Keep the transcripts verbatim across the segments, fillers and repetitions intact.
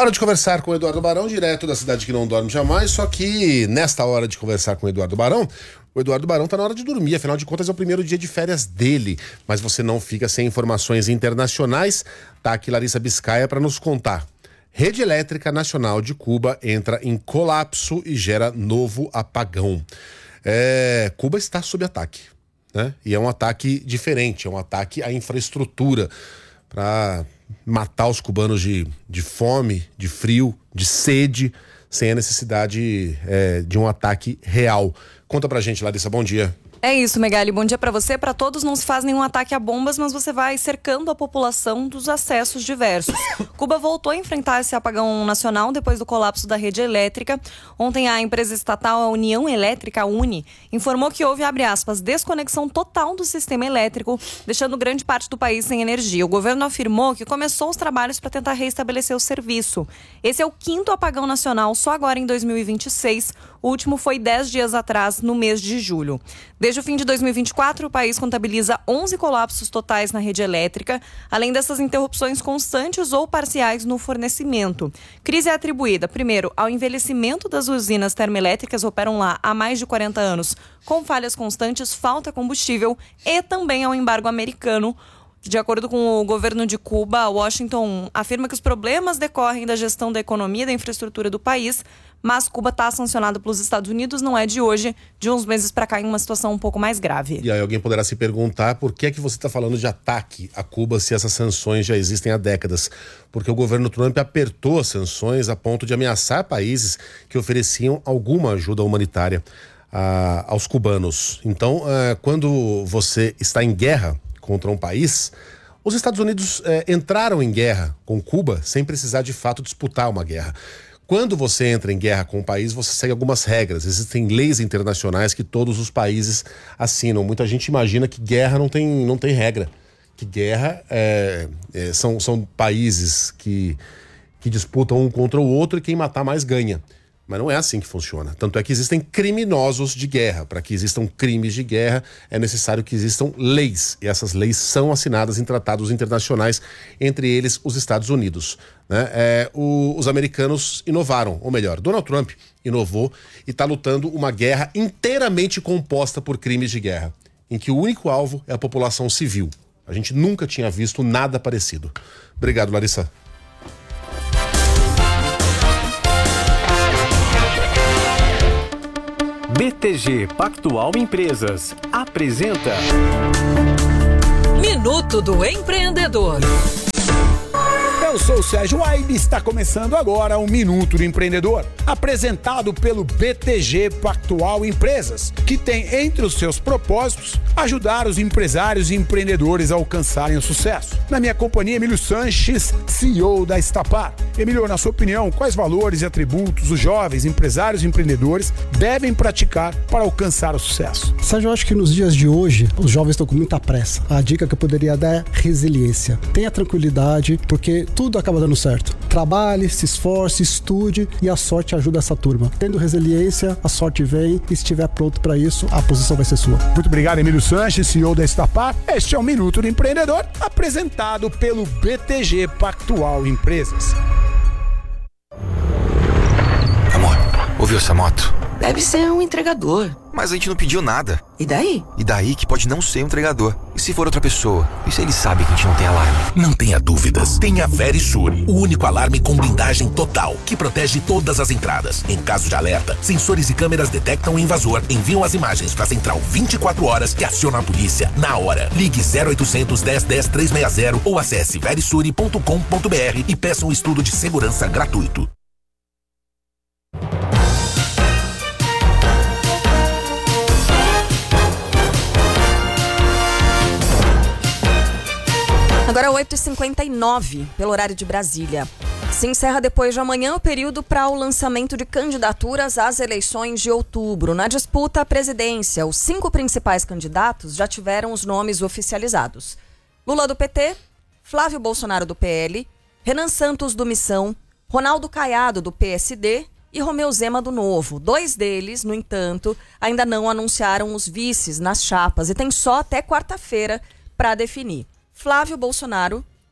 Hora de conversar com o Eduardo Barão, direto da cidade que não dorme jamais, só que nesta hora de conversar com o Eduardo Barão, o Eduardo Barão tá na hora de dormir, afinal de contas é o primeiro dia de férias dele, mas você não fica sem informações internacionais. Tá aqui Larissa Biscaia para nos contar. Rede Elétrica Nacional de Cuba entra em colapso e gera novo apagão. É, Cuba está sob ataque, né? E é um ataque diferente, é um ataque à infraestrutura para matar os cubanos de, de fome, de frio, de sede, sem a necessidade é, de um ataque real. Conta pra gente, Larissa, bom dia. É isso, Megali, bom dia pra você, pra todos. Não se faz nenhum ataque a bombas, mas você vai cercando a população dos acessos diversos. Cuba voltou a enfrentar esse apagão nacional depois do colapso da rede elétrica. Ontem a empresa estatal, a União Elétrica, a Uni, informou que houve, abre aspas, desconexão total do sistema elétrico, deixando grande parte do país sem energia. O governo afirmou que começou os trabalhos para tentar reestabelecer o serviço. Esse é o quinto apagão nacional, só agora em dois mil e vinte e seis. O último foi dez dias atrás, no mês de julho. Desde o fim de dois mil e vinte e quatro, o país contabiliza onze colapsos totais na rede elétrica, além dessas interrupções constantes ou parciais no fornecimento. Crise é atribuída, primeiro, ao envelhecimento das usinas termoelétricas, operam lá há mais de quarenta anos, com falhas constantes, falta combustível e também ao embargo americano. De acordo com o governo de Cuba, Washington afirma que os problemas decorrem da gestão da economia e da infraestrutura do país, mas Cuba está sancionado pelos Estados Unidos, não é de hoje, de uns meses para cá, em uma situação um pouco mais grave. E aí alguém poderá se perguntar por que é que você está falando de ataque a Cuba se essas sanções já existem há décadas? Porque o governo Trump apertou as sanções a ponto de ameaçar países que ofereciam alguma ajuda humanitária ah, aos cubanos. Então, ah, quando você está em guerra contra um país, os Estados Unidos eh, entraram em guerra com Cuba sem precisar de fato disputar uma guerra. Quando você entra em guerra com um país, você segue algumas regras. Existem leis internacionais que todos os países assinam. Muita gente imagina que guerra não tem, não tem regra. Que guerra é, é, são, são países que, que disputam um contra o outro e quem matar mais ganha. Mas não é assim que funciona. Tanto é que existem criminosos de guerra. Para que existam crimes de guerra, é necessário que existam leis. E essas leis são assinadas em tratados internacionais, entre eles os Estados Unidos. Né? É, o, os americanos inovaram, ou melhor, Donald Trump inovou e está lutando uma guerra inteiramente composta por crimes de guerra, em que o único alvo é a população civil. A gente nunca tinha visto nada parecido. Obrigado, Larissa. B T G Pactual Empresas apresenta Minuto do Empreendedor. Eu sou o Sérgio Aibe e está começando agora o Minuto do Empreendedor, apresentado pelo B T G Pactual Empresas, que tem entre os seus propósitos ajudar os empresários e empreendedores a alcançarem o sucesso. Na minha companhia, Emílio Sanches, C E O da Estapar. Emílio, na sua opinião, quais valores e atributos os jovens empresários e empreendedores devem praticar para alcançar o sucesso? Sérgio, eu acho que nos dias de hoje, os jovens estão com muita pressa. A dica que eu poderia dar é resiliência. Tenha tranquilidade, porque tudo acaba dando certo. Trabalhe, se esforce, estude e a sorte ajuda essa turma. Tendo resiliência, a sorte vem e se estiver pronto para isso, a posição vai ser sua. Muito obrigado, Emílio Sanches, C E O da Estapar. Este é o Minuto do Empreendedor, apresentado pelo B T G Pactual Empresas. Amor, ouviu essa moto? Deve ser um entregador. Mas a gente não pediu nada. E daí? E daí que pode não ser um entregador. E se for outra pessoa? E se ele sabe que a gente não tem alarme? Não tenha dúvidas. Tenha Verisure, o único alarme com blindagem total, que protege todas as entradas. Em caso de alerta, sensores e câmeras detectam o invasor, enviam as imagens para a central vinte e quatro horas que aciona a polícia na hora. Ligue zero oitocentos, dez, dez, trezentos e sessenta ou acesse verisure ponto com ponto br e peça um estudo de segurança gratuito. Agora oito e cinquenta e nove, pelo horário de Brasília. Se encerra depois de amanhã o período para o lançamento de candidaturas às eleições de outubro. Na disputa à presidência, os cinco principais candidatos já tiveram os nomes oficializados. Lula do P T, Flávio Bolsonaro do P L, Renan Santos do Missão, Ronaldo Caiado do P S D e Romeu Zema do Novo. Dois deles, no entanto, ainda não anunciaram os vices nas chapas e tem só até quarta-feira para definir. Flávio Bolsonaro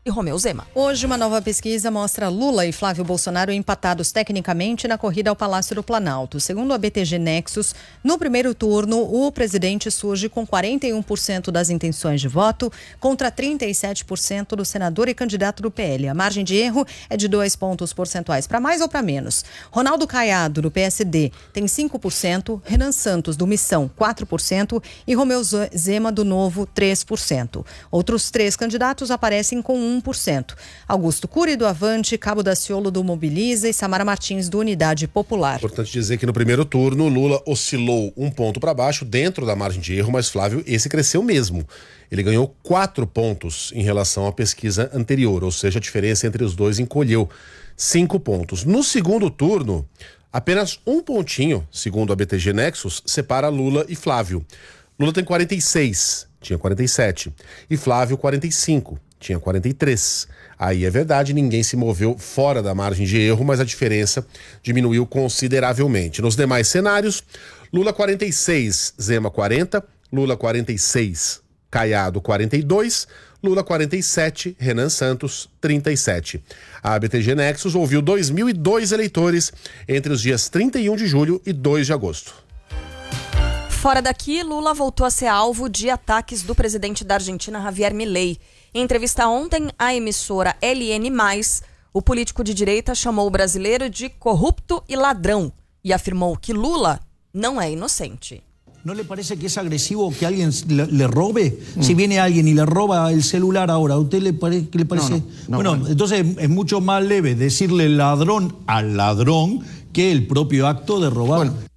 e Romeu Zema. Hoje, uma nova pesquisa mostra Lula e Flávio Bolsonaro empatados tecnicamente na corrida ao Palácio do Planalto. Segundo a B T G Nexus, no primeiro turno, o presidente surge com quarenta e um por cento das intenções de voto contra trinta e sete por cento do senador e candidato do P L. A margem de erro é de dois pontos percentuais, para mais ou para menos. Ronaldo Caiado, do P S D, tem cinco por cento, Renan Santos, do Missão, quatro por cento e Romeu Zema, do Novo, três por cento. Outros três candidatos aparecem com um por cento. Augusto Cury, do Avante, Cabo Daciolo, do Mobiliza e Samara Martins, do Unidade Popular. Importante dizer que no primeiro turno, Lula oscilou um ponto para baixo, dentro da margem de erro, mas Flávio, esse cresceu mesmo. Ele ganhou quatro pontos em relação à pesquisa anterior, ou seja, a diferença entre os dois encolheu cinco pontos. No segundo turno, apenas um pontinho, segundo a B T G Nexus, separa Lula e Flávio. Lula tem quarenta e seis, tinha quarenta e sete, e Flávio quarenta e cinco. Tinha quarenta e três. Aí é verdade, ninguém se moveu fora da margem de erro, mas a diferença diminuiu consideravelmente. Nos demais cenários, Lula quarenta e seis, Zema quarenta, Lula quarenta e seis, Caiado quarenta e dois, Lula quarenta e sete, Renan Santos trinta e sete. A B T G Nexus ouviu dois mil e dois eleitores entre os dias trinta e um de julho e dois de agosto. Fora daqui, Lula voltou a ser alvo de ataques do presidente da Argentina, Javier Milei. Em entrevista ontem à emissora L N mais, o político de direita chamou o brasileiro de corrupto e ladrão e afirmou que Lula não é inocente. ¿No le parece que es agresivo que alguien le, le robe? Mm. Si viene alguien y le roba el celular ahora, ¿a usted le, pare, que le parece? No, no, no, bueno, bueno, entonces es mucho más leve decirle ladrón al ladrón que el propio acto de robar. Bueno.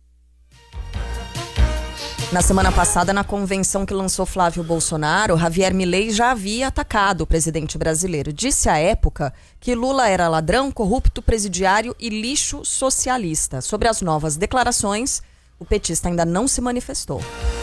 Na semana passada, na convenção que lançou Flávio Bolsonaro, Javier Milei já havia atacado o presidente brasileiro. Disse à época que Lula era ladrão, corrupto, presidiário e lixo socialista. Sobre as novas declarações, o petista ainda não se manifestou.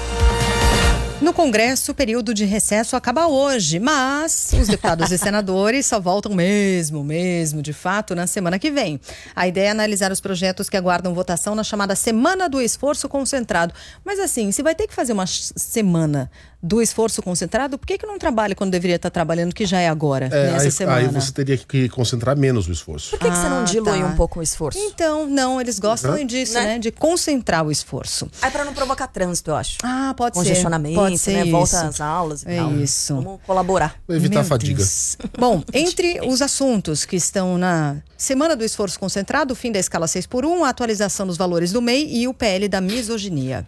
No Congresso, o período de recesso acaba hoje, mas os deputados e senadores só voltam mesmo, mesmo, de fato, na semana que vem. A ideia é analisar os projetos que aguardam votação na chamada Semana do Esforço Concentrado. Mas assim, se vai ter que fazer uma semana do esforço concentrado, por que que não trabalha quando deveria estar trabalhando, que já é agora, é, nessa aí, semana? Aí você teria que concentrar menos o esforço. Por que, ah, que você não dilui tá. um pouco o esforço? Então, não, eles gostam uhum. disso, né? né? De concentrar o esforço. Aí para não provocar trânsito, eu acho. Ah, pode Congestionamento, ser. Pode ser, né? isso. Volta às aulas e é tal. Isso. Vamos colaborar. Vai evitar Meu a fadiga. Deus. Bom, entre os assuntos que estão na Semana do Esforço Concentrado, o fim da escala seis por um, a atualização dos valores do M E I e o P L da misoginia.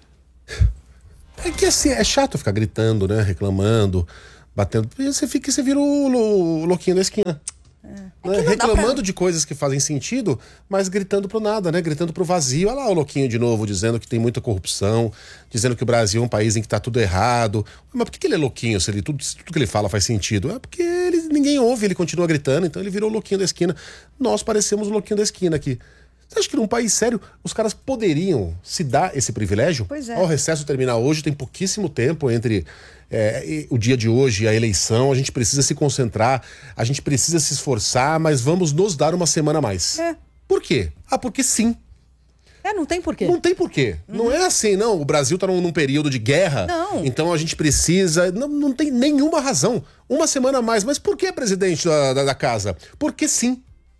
É que assim, é chato ficar gritando, né? Reclamando, batendo. E você fica, você vira o, o louquinho da esquina. É. Né? É reclamando pra... de coisas que fazem sentido, mas gritando pro nada, né? Gritando pro vazio. Olha lá o louquinho de novo, dizendo que tem muita corrupção, dizendo que o Brasil é um país em que tá tudo errado. Mas por que, que ele é louquinho se ele, tudo, se tudo que ele fala faz sentido? É porque ele, ninguém ouve, ele continua gritando, então ele virou o louquinho da esquina. Nós parecemos o louquinho da esquina aqui. Você acha que num país sério os caras poderiam se dar esse privilégio? Pois é. Ó, o recesso terminar hoje, tem pouquíssimo tempo entre é, o dia de hoje e a eleição. A gente precisa se concentrar, a gente precisa se esforçar, mas vamos nos dar uma semana a mais. É. Por quê? Ah, porque sim. É, não tem porquê. Não tem porquê. Uhum. Não é assim, não. O Brasil tá num, num período de guerra. Não. Então a gente precisa... Não, não tem nenhuma razão. Uma semana a mais. Mas por que, presidente da, da, da casa? Porque sim.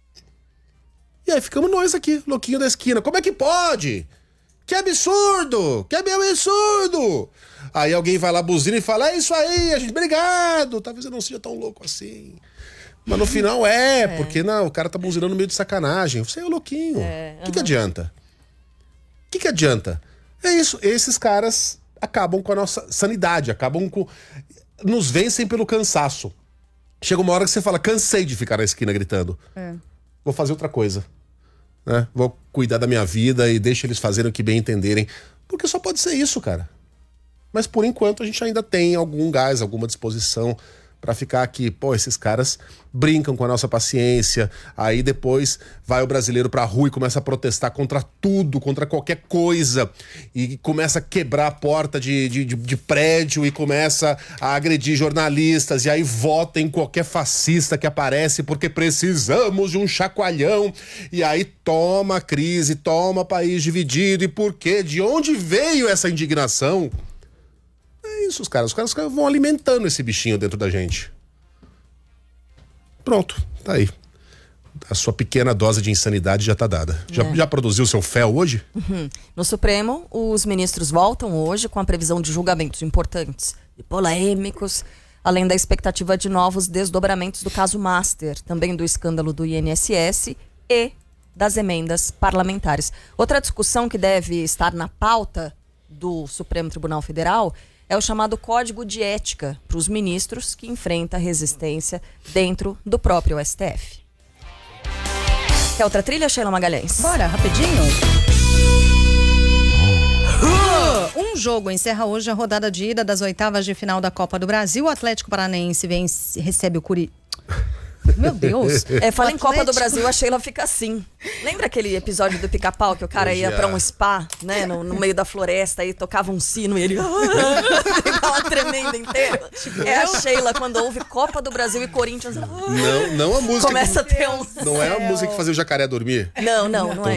E aí ficamos nós aqui, louquinho da esquina. Como é que pode? Que absurdo! Que absurdo! Aí alguém vai lá, buzina e fala, é isso aí, a gente, obrigado. Talvez eu não seja tão louco assim. Mas no final é, é. porque não, o cara tá buzinando no meio de sacanagem. Você é o louquinho. O é, uhum. que, que adianta? O que, que adianta? É isso, esses caras acabam com a nossa sanidade, acabam com... Nos vencem pelo cansaço. Chega uma hora que você fala, cansei de ficar na esquina gritando. É. Vou fazer outra coisa, né? Vou cuidar da minha vida e deixa eles fazerem o que bem entenderem. Porque só pode ser isso, cara. Mas por enquanto a gente ainda tem algum gás, alguma disposição pra ficar aqui. Pô, esses caras brincam com a nossa paciência. Aí depois vai o brasileiro pra rua e começa a protestar contra tudo, contra qualquer coisa. E começa a quebrar a porta de, de, de, de prédio e começa a agredir jornalistas. E aí vota em qualquer fascista que aparece porque precisamos de um chacoalhão. E aí toma a crise, toma país dividido. E por quê? De onde veio essa indignação? É isso, os caras. Os caras vão alimentando esse bichinho dentro da gente. Pronto, tá aí. A sua pequena dose de insanidade já tá dada. É. Já, já produziu seu fel hoje? Uhum. No Supremo, os ministros voltam hoje com a previsão de julgamentos importantes e polêmicos, além da expectativa de novos desdobramentos do caso Master, também do escândalo do I N S S e das emendas parlamentares. Outra discussão que deve estar na pauta do Supremo Tribunal Federal é o chamado Código de Ética para os ministros, que enfrenta resistência dentro do próprio S T F. Quer outra trilha, Sheila Magalhães? Bora, rapidinho. Um jogo encerra hoje a rodada de ida das oitavas de final da Copa do Brasil. O Atlético Paranaense vence, recebe o Curi... Meu Deus. É, fala em Copa do Brasil, a Sheila fica assim. Lembra aquele episódio do Pica-Pau que o cara ia pra um spa, né, no, no meio da floresta e tocava um sino e ele ficava tremendo inteiro? É a Sheila quando ouve Copa do Brasil e Corinthians. Não, não a música. Começa que... a ter um... Não é a música que fazia o jacaré dormir? Não, não, não é.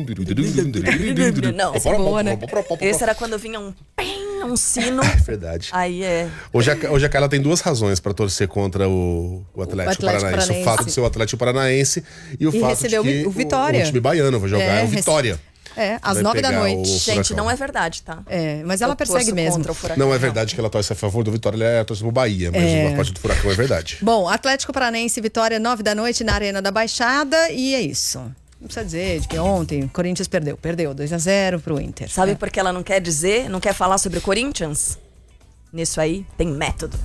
Não, esse, boa, né? Esse era quando vinha um um sino. É verdade. Aí é. Hoje a, hoje a Carla tem duas razões pra torcer contra o, o Atlético, o Atlético Paranaense. Paranaense. O fato de ser o Atlético Paranaense e o e fato de que o, Vitória. O, o time baiano vai jogar é, é o Vitória. É, às nove da noite. Gente, não é verdade, tá? É, mas ela Eu persegue mesmo. Não é verdade que ela torce a favor do Vitória, ela torce pro Bahia, mas é. a parte do Furacão é verdade. Bom, Atlético Paranaense e Vitória, nove da noite na Arena da Baixada, e é isso. Não precisa dizer de que ontem o Corinthians perdeu. Perdeu dois a zero pro Inter. Sabe é. por que ela não quer dizer, não quer falar sobre o Corinthians? Nisso aí tem método.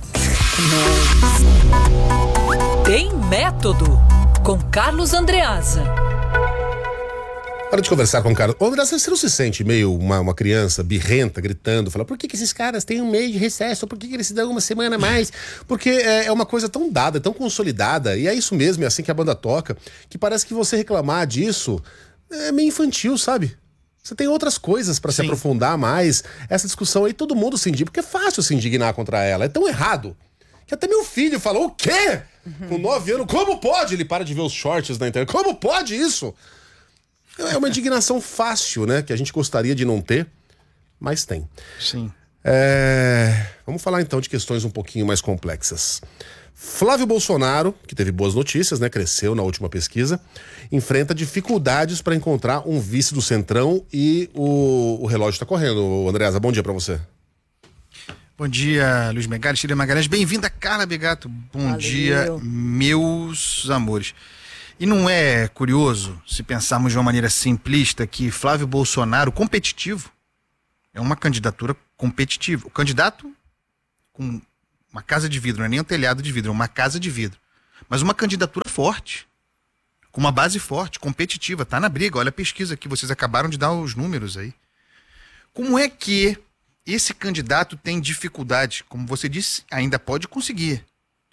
Tem método com Carlos Andreasa. Hora de conversar com o Carlos. Ô, Andreasa, você não se sente meio uma, uma criança birrenta, gritando, falando, por que, que esses caras têm um mês de recesso? Por que, que eles se dão uma semana a mais? Porque é, é uma coisa tão dada, tão consolidada, e é isso mesmo, é assim que a banda toca, que parece que você reclamar disso é meio infantil, sabe? Você tem outras coisas pra se aprofundar mais. Essa discussão aí, todo mundo se indigna, porque é fácil se indignar contra ela. É tão errado que até meu filho falou, o quê? Uhum. Com nove anos, como pode? Ele para de ver os shorts na internet. Como pode isso? É uma indignação fácil, né? Que a gente gostaria de não ter, mas tem. Sim. É... Vamos falar então de questões um pouquinho mais complexas. Flávio Bolsonaro, que teve boas notícias, né? Cresceu na última pesquisa, enfrenta dificuldades para encontrar um vice do Centrão e o, o relógio está correndo. Andreasa, bom dia para você. Bom dia, Luiz Megali, Sheila Magalhães. Bem-vinda, Carla Begato. Bom Valeu. dia, meus amores. E não é curioso, se pensarmos de uma maneira simplista, que Flávio Bolsonaro, competitivo, é uma candidatura competitiva. O candidato com uma casa de vidro, não é nem um telhado de vidro, é uma casa de vidro. Mas uma candidatura forte, com uma base forte, competitiva, tá na briga. Olha a pesquisa que vocês acabaram de dar os números aí. Como é que esse candidato tem dificuldade? Como você disse, ainda pode conseguir.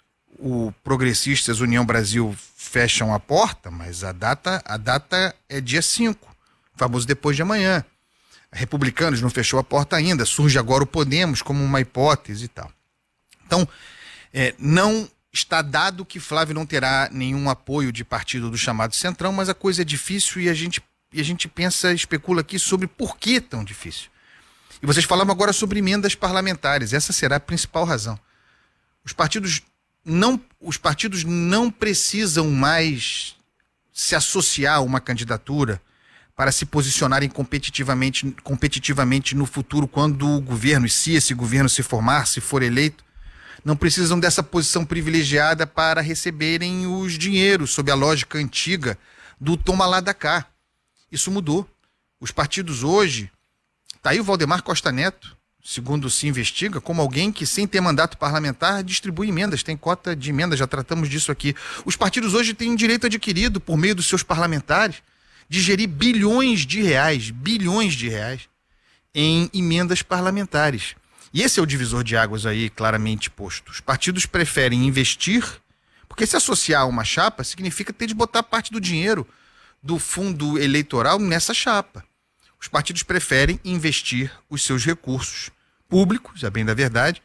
O Progressistas União Brasil fecham a porta, mas a data, a data é dia cinco, famoso depois de amanhã. Republicanos não fechou a porta ainda, surge agora o Podemos como uma hipótese e tal. Então, é, não está dado que Flávio não terá nenhum apoio de partido do chamado Centrão, mas a coisa é difícil e a gente, e a gente pensa, especula aqui sobre por que tão difícil. E vocês falaram agora sobre emendas parlamentares, essa será a principal razão. Os partidos não, os partidos não precisam mais se associar a uma candidatura para se posicionarem competitivamente, competitivamente no futuro, quando o governo, e se esse governo se formar, se for eleito, não precisam dessa posição privilegiada para receberem os dinheiros, sob a lógica antiga do toma lá da cá. Isso mudou. Os partidos hoje, tá aí o Valdemar Costa Neto, segundo se investiga, como alguém que, sem ter mandato parlamentar, distribui emendas, tem cota de emendas, já tratamos disso aqui. Os partidos hoje têm direito adquirido, por meio dos seus parlamentares, de gerir bilhões de reais, bilhões de reais, em emendas parlamentares. E esse é o divisor de águas aí, claramente posto. Os partidos preferem investir, porque se associar a uma chapa significa ter de botar parte do dinheiro do fundo eleitoral nessa chapa. Os partidos preferem investir os seus recursos públicos, a bem da verdade,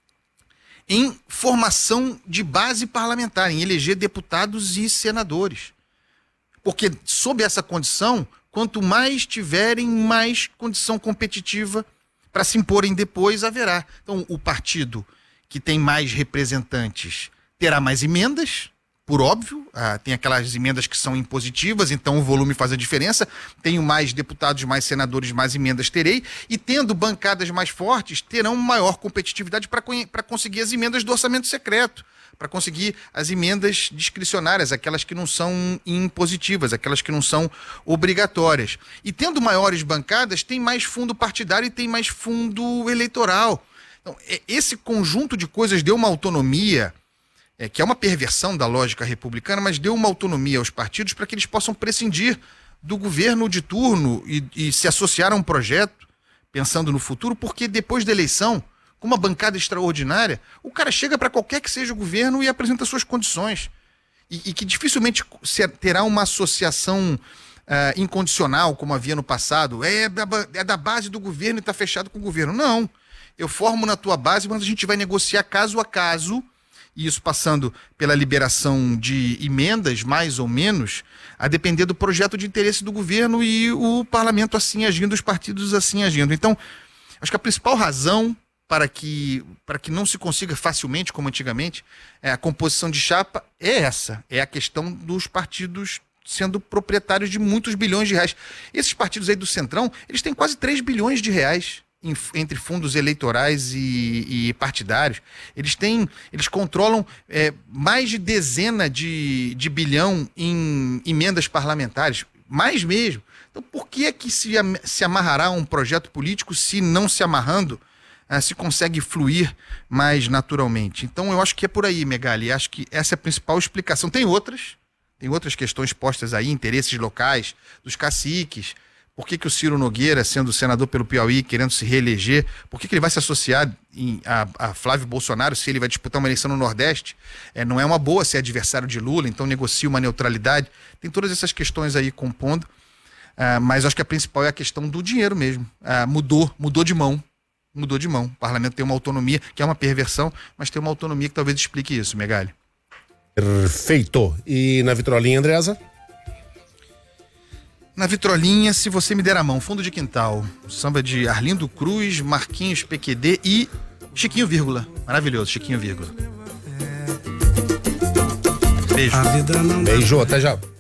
em formação de base parlamentar, em eleger deputados e senadores. Porque, sob essa condição, quanto mais tiverem, mais condição competitiva para se imporem depois haverá. Então, o partido que tem mais representantes terá mais emendas, por óbvio, ah, tem aquelas emendas que são impositivas, então o volume faz a diferença. Tenho mais deputados, mais senadores, mais emendas terei. E tendo bancadas mais fortes, terão maior competitividade para conseguir as emendas do orçamento secreto, para conseguir as emendas discricionárias, aquelas que não são impositivas, aquelas que não são obrigatórias. E tendo maiores bancadas, tem mais fundo partidário e tem mais fundo eleitoral. Então, esse conjunto de coisas deu uma autonomia, é, que é uma perversão da lógica republicana, mas deu uma autonomia aos partidos para que eles possam prescindir do governo de turno e, e se associar a um projeto, pensando no futuro, porque depois da eleição, com uma bancada extraordinária, o cara chega para qualquer que seja o governo e apresenta suas condições. E, e que dificilmente se terá uma associação uh, incondicional, como havia no passado. É da, é da base do governo e está fechado com o governo. Não. Eu formo na tua base, mas a gente vai negociar caso a caso, e isso passando pela liberação de emendas, mais ou menos, a depender do projeto de interesse do governo e o parlamento assim agindo, os partidos assim agindo. Então, acho que a principal razão para que, para que não se consiga facilmente, como antigamente, é, a composição de chapa é essa, é a questão dos partidos sendo proprietários de muitos bilhões de reais. Esses partidos aí do Centrão, eles têm quase três bilhões de reais em, entre fundos eleitorais e, e partidários. Eles têm, eles controlam é, mais de dezena de, de bilhão em emendas parlamentares, mais mesmo. Então, por que é que se, se amarrará um projeto político se não se amarrando, ah, se consegue fluir mais naturalmente? Então, eu acho que é por aí, Megali. Acho que essa é a principal explicação. Tem outras, tem outras questões postas aí, interesses locais dos caciques. Por que que o Ciro Nogueira, sendo senador pelo Piauí, querendo se reeleger, por que que ele vai se associar em, a, a Flávio Bolsonaro se ele vai disputar uma eleição no Nordeste? É, não é uma boa ser adversário de Lula, então negocia uma neutralidade. Tem todas essas questões aí compondo, uh, mas acho que a principal é a questão do dinheiro mesmo. Uh, mudou, mudou de mão, mudou de mão. O parlamento tem uma autonomia, que é uma perversão, mas tem uma autonomia que talvez explique isso, Megali. Perfeito. E na vitrolinha, Andreasa? Na vitrolinha, Se Você Me Der a Mão, fundo de quintal. Samba de Arlindo Cruz, Marquinhos P Q D e Chiquinho Vírgula. Maravilhoso, Chiquinho Vírgula. Beijo. Beijo, até já.